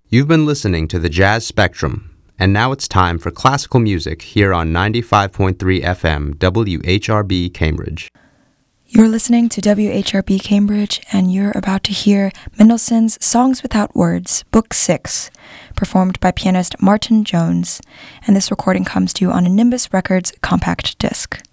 You've been listening to the Jazz Spectrum, and now it's time for classical music here on 95.3 FM WHRB Cambridge. You're listening to WHRB Cambridge, and you're about to hear Mendelssohn's Songs Without Words, Book 6, performed by pianist Martin Jones, and this recording comes to you on a Nimbus Records compact disc.